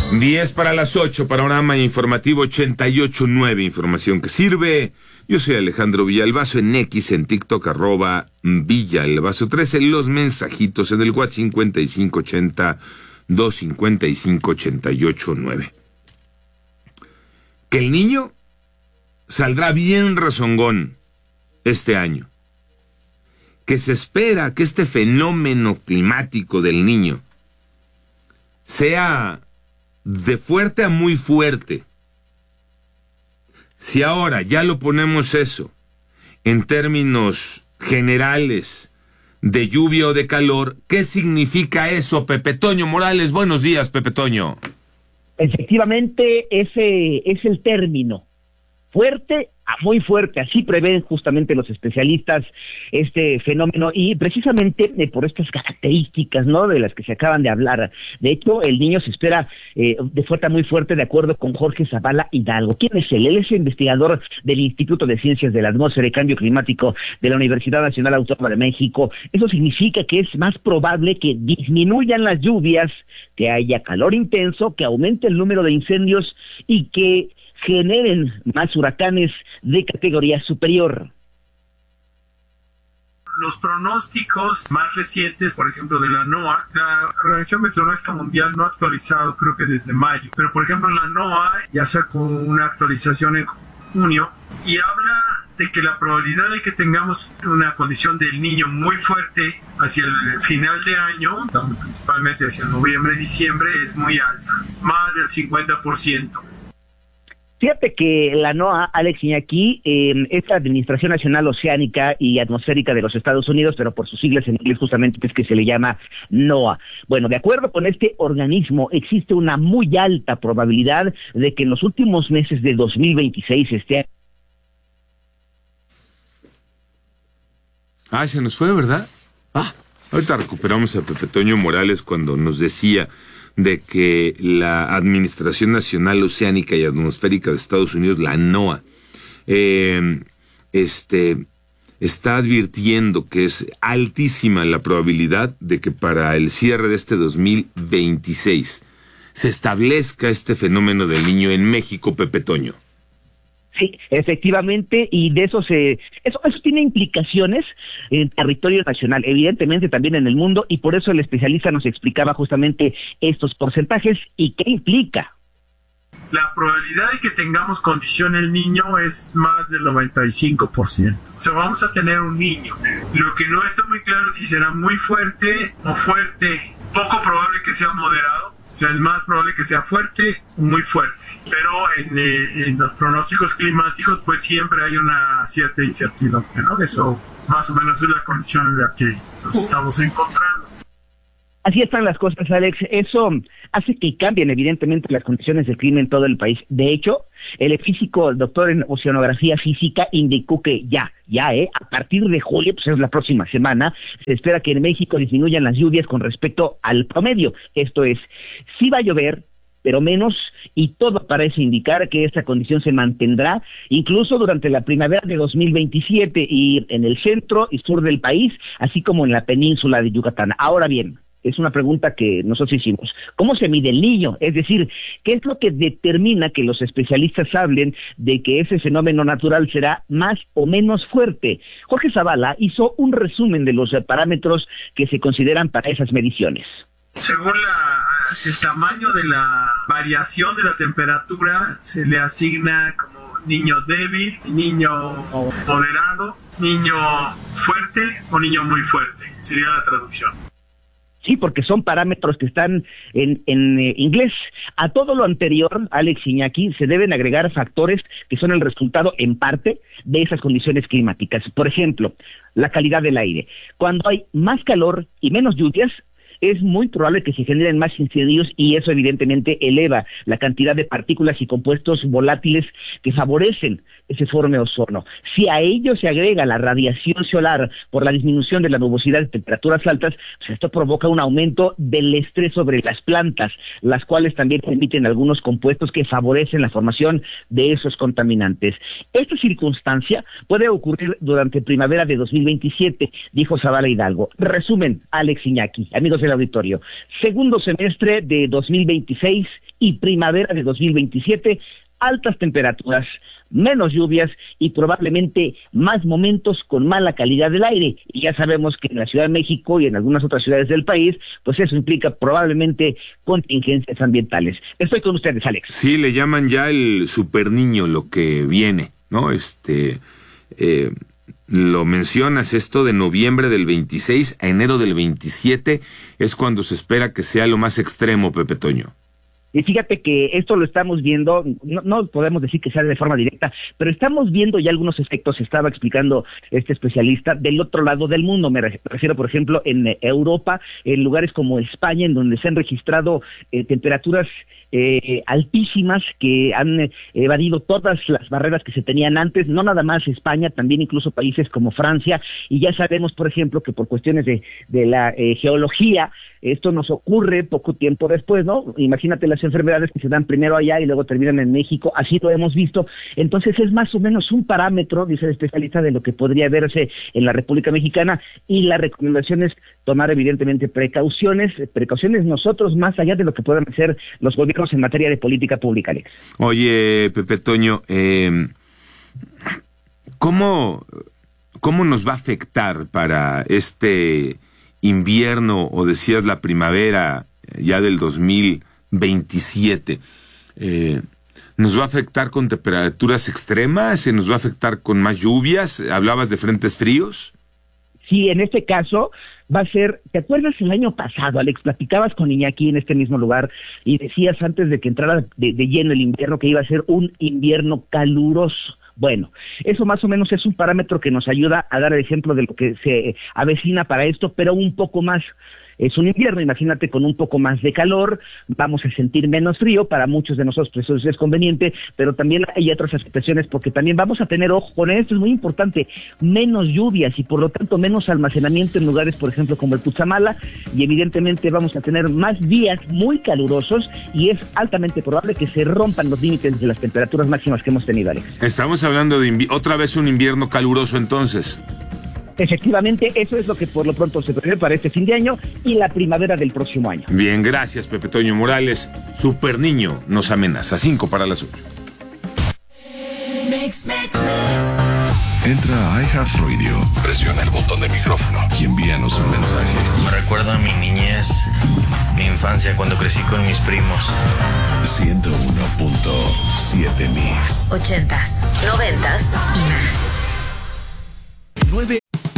10 para las 8, panorama informativo 88.9, información que sirve. Yo soy Alejandro Villalbazo, en X, en TikTok, @Villalbazo13, los mensajitos en el WhatsApp 5580-255-88.9. Que el niño saldrá bien rezongón este año. Que se espera que este fenómeno climático del niño sea de fuerte a muy fuerte. Si ahora ya lo ponemos eso en términos generales de lluvia o de calor, ¿qué significa eso, Pepe Toño Morales? Buenos días, Pepe Toño. Efectivamente, ese es el término. Fuerte a muy fuerte, así prevén justamente los especialistas este fenómeno, y precisamente por estas características, ¿no?, de las que se acaban de hablar. De hecho, el niño se espera de fuerte a muy fuerte, de acuerdo con Jorge Zavala Hidalgo. ¿Quién es él? Él es investigador del Instituto de Ciencias de la Atmósfera y Cambio Climático de la Universidad Nacional Autónoma de México. Eso significa que es más probable que disminuyan las lluvias, que haya calor intenso, que aumente el número de incendios y que generen más huracanes de categoría superior. Los pronósticos más recientes, por ejemplo, de la NOAA, la Organización Meteorológica Mundial no ha actualizado, creo que desde mayo, pero por ejemplo la NOAA ya sacó una actualización en junio y habla de que la probabilidad de que tengamos una condición del niño muy fuerte hacia el final de año, principalmente hacia noviembre y diciembre, es muy alta, más del 50%. Fíjate que la NOAA, Alex Iñaki, es la Administración Nacional Oceánica y Atmosférica de los Estados Unidos, pero por sus siglas en inglés justamente es que se le llama NOAA. Bueno, de acuerdo con este organismo, existe una muy alta probabilidad de que en los últimos meses de 2026 se nos fue, ¿verdad? Ahorita recuperamos a Pepe Toño Morales cuando nos decía de que la Administración Nacional Oceánica y Atmosférica de Estados Unidos, la NOAA, está advirtiendo que es altísima la probabilidad de que para el cierre de este 2026 se establezca este fenómeno del niño en México, Pepe Toño. Sí, efectivamente, y de eso eso tiene implicaciones en territorio nacional, evidentemente también en el mundo, y por eso el especialista nos explicaba justamente estos porcentajes y qué implica. La probabilidad de que tengamos condición el niño es más del 95%. O sea, vamos a tener un niño. Lo que no está muy claro es si será muy fuerte o fuerte. Poco probable que sea moderado. O sea, es más probable que sea fuerte o muy fuerte. Pero en los pronósticos climáticos, pues siempre hay una cierta incertidumbre, ¿no? Eso más o menos es la condición en la que nos estamos encontrando. Así están las cosas, Alex. Eso hace que cambien evidentemente las condiciones del clima en todo el país. De hecho, el físico, el doctor en oceanografía física, indicó que a partir de julio, pues es la próxima semana, se espera que en México disminuyan las lluvias con respecto al promedio. Esto es, sí va a llover, pero menos, y todo parece indicar que esta condición se mantendrá incluso durante la primavera de 2027 y en el centro y sur del país, así como en la península de Yucatán. Ahora bien, es una pregunta que nosotros hicimos. ¿Cómo se mide el niño? Es decir, ¿qué es lo que determina que los especialistas hablen de que ese fenómeno natural será más o menos fuerte? Jorge Zavala hizo un resumen de los parámetros que se consideran para esas mediciones. Según el tamaño de la variación de la temperatura, se le asigna como niño débil, niño moderado, niño fuerte o niño muy fuerte. Sería la traducción. Sí, porque son parámetros que están en inglés. A todo lo anterior, Alex Iñaki, se deben agregar factores que son el resultado, en parte, de esas condiciones climáticas. Por ejemplo, la calidad del aire. Cuando hay más calor y menos lluvias, es muy probable que se generen más incendios y eso evidentemente eleva la cantidad de partículas y compuestos volátiles que favorecen ese forme ozono. Si a ello se agrega la radiación solar por la disminución de la nubosidad de temperaturas altas, pues esto provoca un aumento del estrés sobre las plantas, las cuales también emiten algunos compuestos que favorecen la formación de esos contaminantes. Esta circunstancia puede ocurrir durante primavera de 2027, dijo Zavala Hidalgo. Resumen, Alex Iñaki, amigos de del auditorio. Segundo semestre de 2026 y primavera de 2027, altas temperaturas, menos lluvias y probablemente más momentos con mala calidad del aire. Y ya sabemos que en la Ciudad de México y en algunas otras ciudades del país, pues eso implica probablemente contingencias ambientales. Estoy con ustedes, Alex. Sí, le llaman ya el superniño lo que viene, ¿no? Lo mencionas, esto de noviembre del 26 a enero del 27 es cuando se espera que sea lo más extremo, Pepe Toño. Y fíjate que esto lo estamos viendo, no podemos decir que sea de forma directa, pero estamos viendo ya algunos efectos, estaba explicando este especialista, del otro lado del mundo. Me refiero, por ejemplo, en Europa, en lugares como España, en donde se han registrado temperaturas altísimas que han evadido todas las barreras que se tenían antes, no nada más España, también incluso países como Francia, y ya sabemos, por ejemplo, que por cuestiones de la geología, esto nos ocurre poco tiempo después, ¿no? Imagínate las enfermedades que se dan primero allá y luego terminan en México, así lo hemos visto. Entonces es más o menos un parámetro, dice el especialista, de lo que podría verse en la República Mexicana, y la recomendación es tomar evidentemente precauciones nosotros, más allá de lo que puedan hacer los gobiernos en materia de política pública, Alex. Oye, Pepe Toño, ¿cómo nos va a afectar para este invierno, o decías la primavera ya del 2027? ¿Nos va a afectar con temperaturas extremas? ¿Se nos va a afectar con más lluvias? ¿Hablabas de frentes fríos? Sí, en este caso va a ser, ¿te acuerdas el año pasado, Alex? Platicabas con Iñaki en este mismo lugar y decías antes de que entrara de lleno el invierno que iba a ser un invierno caluroso. Bueno, eso más o menos es un parámetro que nos ayuda a dar el ejemplo de lo que se avecina para esto, pero un poco más. Es un invierno, imagínate, con un poco más de calor, vamos a sentir menos frío, para muchos de nosotros pues eso es conveniente, pero también hay otras afectaciones porque también vamos a tener, ojo con esto, es muy importante, menos lluvias y por lo tanto menos almacenamiento en lugares, por ejemplo, como el Cutzamala, y evidentemente vamos a tener más días muy calurosos y es altamente probable que se rompan los límites de las temperaturas máximas que hemos tenido, Alex. Estamos hablando de otra vez un invierno caluroso entonces. Efectivamente, eso es lo que por lo pronto se prevé para este fin de año y la primavera del próximo año. Bien, gracias, Pepe Toño Morales. Super Niño nos amenaza. 5 para las 8. Entra a iHeartRadio, presiona el botón de micrófono y envíanos un mensaje. Me recuerda a mi niñez, mi infancia cuando crecí con mis primos. 101.7 Mix. 80s, 90s y más. 9